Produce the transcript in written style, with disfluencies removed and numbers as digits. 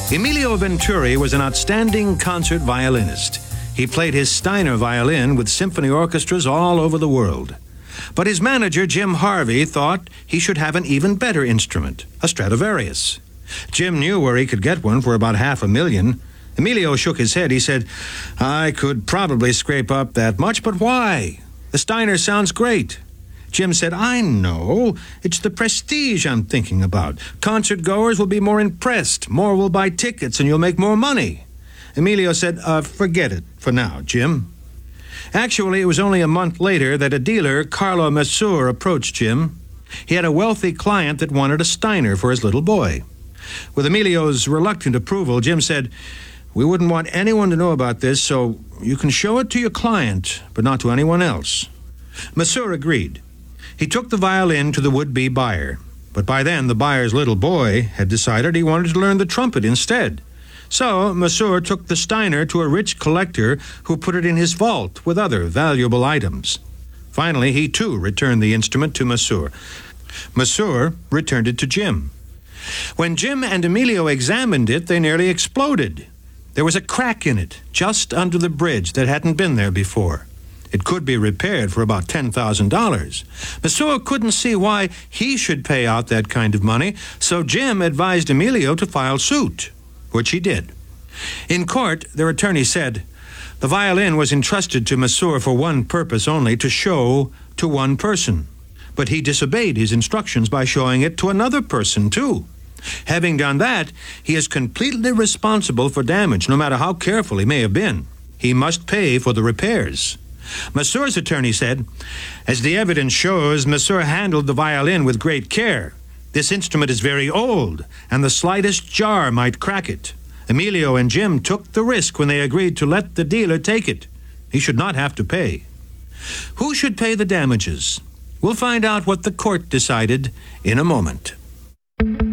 Emilio Venturi was an outstanding concert violinist. He played his Steiner violin with symphony orchestras all over the world. But his manager, Jim Harvey, thought he should have an even better instrument, a Stradivarius. Jim knew where he could get one for about $500,000. Emilio shook his head. He said, "I could probably scrape up that much, but why? The Steiner sounds great." Jim said, "I know. It's the prestige I'm thinking about. Concert goers will be more impressed. More will buy tickets, and you'll make more money." Emilio said, "Forget it for now, Jim." Actually, it was only a month later that a dealer, Carlo Masur, approached Jim. He had a wealthy client that wanted a Steiner for his little boy. With Emilio's reluctant approval, Jim said, "We wouldn't want anyone to know about this, so you can show it to your client, but not to anyone else." Masur agreed. He took the violin to the would-be buyer, but by then the buyer's little boy had decided he wanted to learn the trumpet instead. So Masur took the Steiner to a rich collector who put it in his vault with other valuable items. Finally, he too returned the instrument to Masur. Masur returned it to Jim. When Jim and Emilio examined it, they nearly exploded. There was a crack in it, just under the bridge, that hadn't been there before. It could be repaired for about $10,000. Masur couldn't see why he should pay out that kind of money, so Jim advised Emilio to file suit, which he did. In court, their attorney said, the violin was entrusted to Masur for one purpose only, to show to one person. But he disobeyed his instructions by showing it to another person, too. Having done that, he is completely responsible for damage, no matter how careful he may have been. He must pay for the repairs. Masur's attorney said, as the evidence shows, Masur handled the violin with great care. This instrument is very old, and the slightest jar might crack it. Emilio and Jim took the risk when they agreed to let the dealer take it. He should not have to pay. Who should pay the damages? We'll find out what the court decided in a moment.